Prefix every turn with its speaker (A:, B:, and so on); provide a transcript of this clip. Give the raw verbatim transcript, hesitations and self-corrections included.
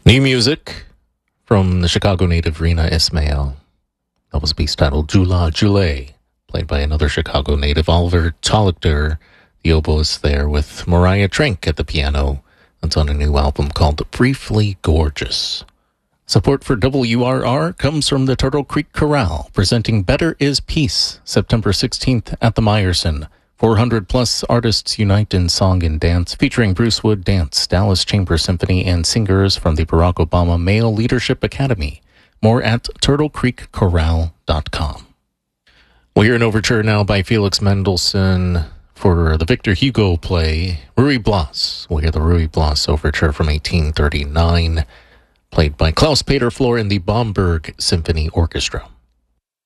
A: New music from the Chicago native Rina Ismail. That was a piece titled Jula Jule, played by another Chicago native, Oliver Tollichter. The oboist there with Mariah Trink at the piano. That's on a new album called Briefly Gorgeous. Support for W R R comes from the Turtle Creek Chorale, presenting Better Is Peace, September sixteenth at the Meyerson. four hundred plus artists unite in song and dance, featuring Bruce Wood Dance, Dallas Chamber Symphony, and singers from the Barack Obama Male Leadership Academy. More at turtle creek chorale dot com. We'll hear an overture now by Felix Mendelssohn for the Victor Hugo play, Ruy Blas. We'll hear the Ruy Blas overture from eighteen thirty-nine, played by Klaus Peter Flor and the Bomberg Symphony Orchestra.